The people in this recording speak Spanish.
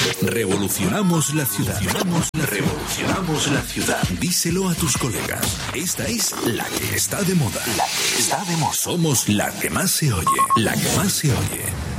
Revolucionamos la ciudad. Revolucionamos la ciudad. Díselo a tus colegas. Esta es la que está de moda. La que está de moda. Somos la que más se oye. La que más se oye.